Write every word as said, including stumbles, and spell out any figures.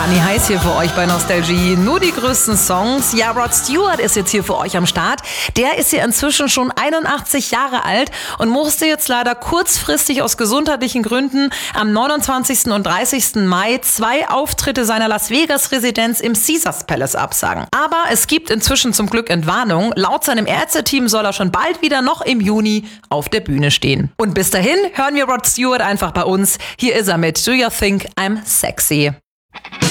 Money heiß hier für euch bei Nostalgie. Nur die größten Songs. Ja, Rod Stewart ist jetzt hier für euch am Start. Der ist ja inzwischen schon einundachtzig Jahre alt und musste jetzt leider kurzfristig aus gesundheitlichen Gründen am neunundzwanzigsten und dreißigsten Mai zwei Auftritte seiner Las Vegas-Residenz im Caesars Palace absagen. Aber es gibt inzwischen zum Glück Entwarnung. Laut seinem Ärzteteam soll er schon bald wieder noch im Juni auf der Bühne stehen. Und bis dahin hören wir Rod Stewart einfach bei uns. Hier ist er mit Do You Think I'm Sexy?